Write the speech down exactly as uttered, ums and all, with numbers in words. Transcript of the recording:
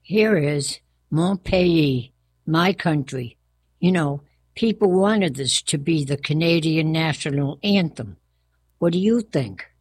Here is Mon Pays, my country. You know, people wanted this to be the Canadian national anthem. What do you think?